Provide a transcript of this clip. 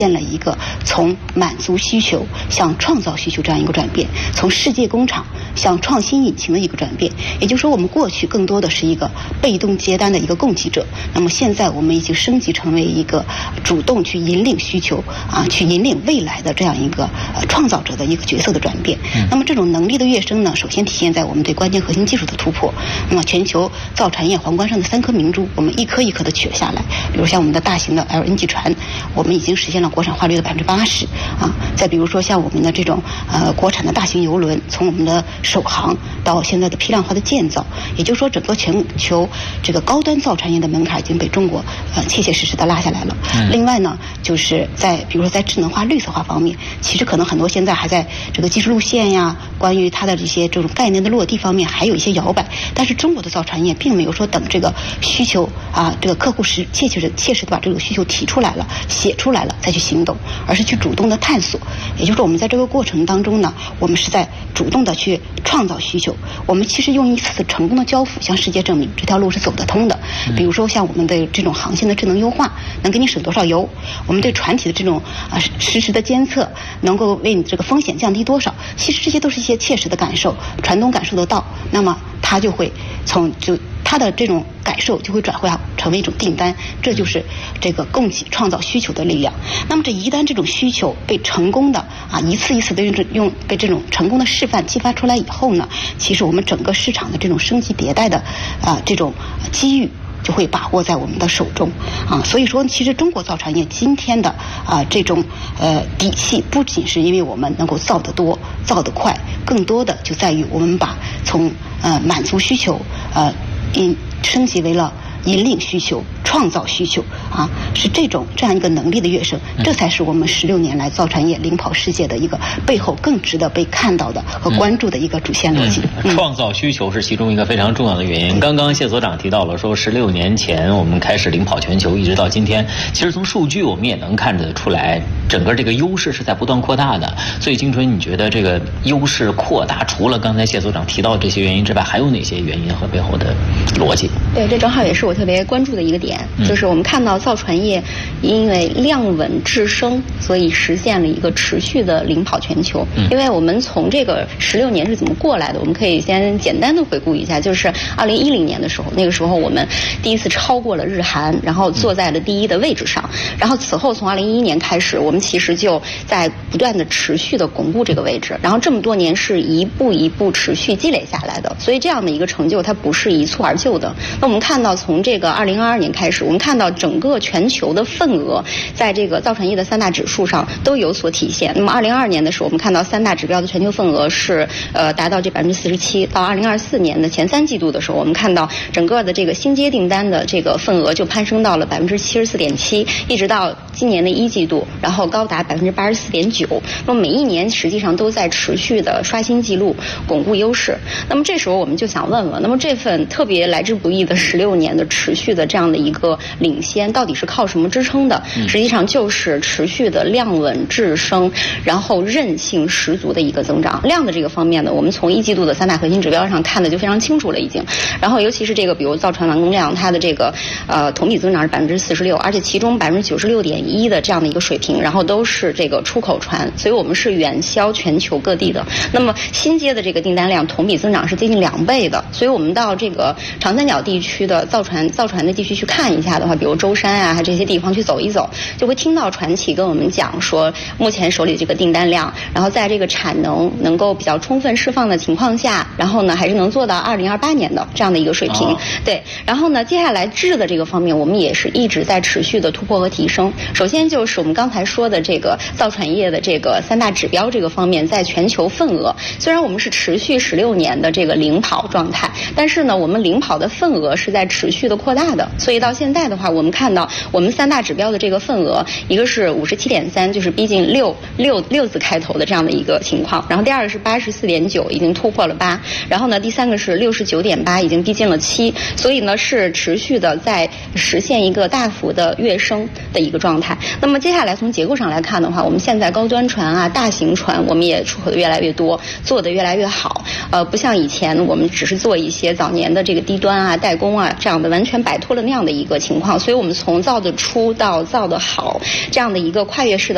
现了一个从满足需求向创造需求这样一个转变，从世界工厂向创新引擎的一个转变。也就是说，我们过去更多的是一个被动接单的一个供给者，那么现在我们已经升级成为一个主动去引领需求去引领未来的这样一个创造者的一个角色的转变。那么这种能力的跃升呢，首先体现在我们对关键核心技术的突破。那么全球造船业皇冠上的3颗明珠，我们一颗一颗的取了下来。比如像我们的大型的 LNG 船，我们已经实现了国产化率的80%再比如说像我们的这种国产的大型邮轮，从我们的首航到现在的批量化的建造，也就是说整个全球这个高端造船业的门槛已经被中国切切实实的拉下来了。另外呢，就是比如说在智能化绿色化方面，其实可能很多现在还在这个技术路线呀，关于它的这些这种概念的落地方面还有一些摇摆，但是中国的造船业并没有说等这个需求这个客户切实的把这个需求提出来了写出来了再去行动，而是去主动的探索。也就是说我们在这个过程当中呢，我们是在主动的去创造需求，我们其实用一次成功的交付向世界证明这条路是走得通的。比如说像我们的这种航线的智能优化能给你省多少油，我们对船体的这种实时的监测能够为你这个风险降低多少，其实这些都是一些切实的感受，船东感受得到，那么他就会他的这种感受就会转化成为一种订单，这就是这个供给创造需求的力量。那么一旦这种需求被成功的一次一次的被这种成功的示范激发出来以后呢，其实我们整个市场的这种升级迭代的这种机遇就会把握在我们的手中所以说其实中国造船业今天的这种底气，不仅是因为我们能够造得多造得快，更多的就在于我们把从满足需求升级为了引领需求创造需求是这样一个能力的跃升，这才是我们16年来造船业领跑世界的一个背后更值得被看到的和关注的一个主线逻辑。 创造需求是其中一个非常重要的原因。刚刚谢所长提到了说16年前我们开始领跑全球，一直到今天，其实从数据我们也能看得出来，整个这个优势是在不断扩大的。所以金春，你觉得这个优势扩大，除了刚才谢所长提到这些原因之外，还有哪些原因和背后的逻辑？ 对，这正好也是我特别关注的一个点，就是我们看到造船业因为量稳质升，所以实现了一个持续的领跑全球。因为我们从这个16年是怎么过来的，我们可以先简单的回顾一下，就是2010年的时候，那个时候我们第一次超过了日韩，然后坐在了第一的位置上。然后此后从2011年开始，我们其实就在不断的持续的巩固这个位置，然后这么多年是一步一步持续积累下来的，所以这样的一个成就它不是一蹴而就的。那我们看到从这个2022年开始，我们看到整个全球的份额在这个造船业的3大指数上都有所体现。那么2022年的时候，我们看到3大指标的全球份额是达到这47%，到2024年的前3季度的时候，我们看到整个的这个新接订单的这个份额就攀升到了74.7%，一直到今年的1季度，然后高达84.9%。那么每一年实际上都在持续的刷新记录，巩固优势。那么这时候我们就想问了，那么这份特别来之不易的16年的持续的这样的一个领先，到底是靠什么支撑的？实际上就是持续的量稳质升，然后韧性十足的一个增长。量的这个方面呢，我们从1季度的3大核心指标上看的就非常清楚了已经。然后尤其是这个比如造船完工量，它的这个同比增长是46%，而且其中96.1%的这样的一个水平，然后都是这个出口船，所以我们是远销全球各地的。那么新接的这个订单量同比增长是接近2倍的，所以我们到这个长三角地区的造船的地区去看一下的话，比如舟山这些地方去走一走，就会听到船企跟我们讲说，目前手里这个订单量，然后在这个产能够比较充分释放的情况下，然后呢还是能做到2028年的这样的一个水平。对，然后呢接下来质的这个方面，我们也是一直在持续的突破和提升。首先就是我们刚才说的这个造船业的这个3大指标这个方面，在全球份额，虽然我们是持续16年的这个领跑状态，但是呢我们领跑的份额是在持续的扩大的，所以到现在的话，我们看到我们3大指标的这个份额，一个是57.3，就是逼近六字开头的这样的一个情况，然后第二个是84.9，已经突破了8，然后呢第三个是69.8，已经逼近了7，所以呢是持续的在实现一个大幅的跃升的一个状态。那么接下来从结构上来看的话，我们现在高端船大型船我们也出口的越来越多，做的越来越好，不像以前我们只是做一些早年的这个低端代工这样的，完全摆脱了那样的一个情况，所以我们从造的出到造的好这样的一个跨越式的